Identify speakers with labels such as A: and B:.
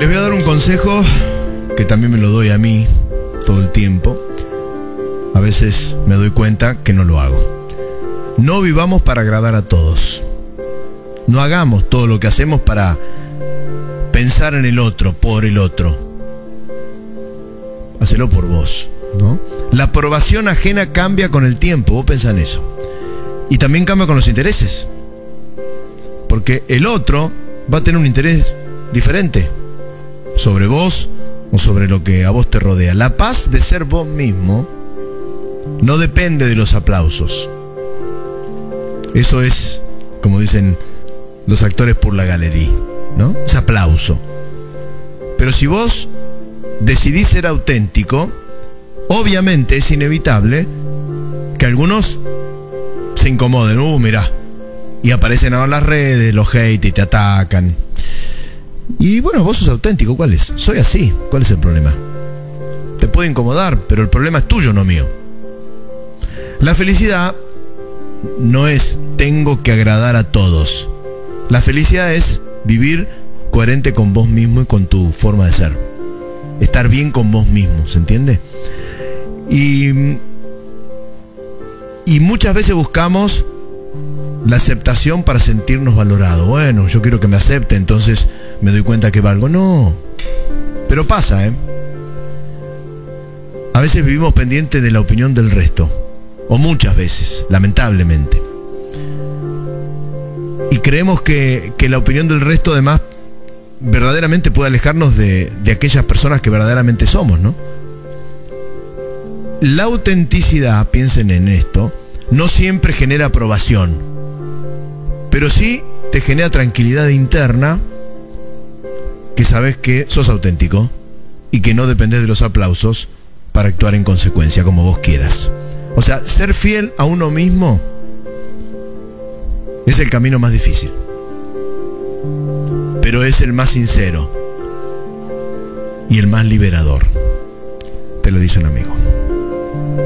A: Les voy a dar un consejo que también me lo doy a mí todo el tiempo. A veces me doy cuenta que no lo hago. No vivamos para agradar a todos. No hagamos todo lo que hacemos para pensar en el otro, por el otro. Hacelo por vos, ¿no? La aprobación ajena cambia con el tiempo, vos pensás en eso. Y también cambia con los intereses. Porque el otro va a tener un interés diferente sobre vos o sobre lo que a vos te rodea. La paz de ser vos mismo no depende de los aplausos. Eso es, como dicen los actores por la galería, ¿no? Es aplauso. Pero si vos decidís ser auténtico, obviamente es inevitable que algunos se incomoden. Mirá. Y aparecen ahora las redes, los hate y te atacan. Y bueno, vos sos auténtico, ¿cuál es? Soy así, ¿cuál es el problema? Te puede incomodar, pero el problema es tuyo, no mío. La felicidad no es tengo que agradar a todos. La felicidad es vivir coherente con vos mismo y con tu forma de ser. Estar bien con vos mismo, ¿se entiende? Y muchas veces buscamos la aceptación para sentirnos valorados. Bueno, yo quiero que me acepte, entonces me doy cuenta que valgo. No, pero pasa, A veces vivimos pendientes de la opinión del resto, o muchas veces, lamentablemente. Y creemos que la opinión del resto además verdaderamente puede alejarnos de aquellas personas que verdaderamente somos, ¿no? La autenticidad, piensen en esto, no siempre genera aprobación, pero sí te genera tranquilidad interna, que sabes que sos auténtico y que no dependés de los aplausos para actuar en consecuencia como vos quieras. O sea, ser fiel a uno mismo es el camino más difícil, pero es el más sincero y el más liberador. Te lo dice un amigo.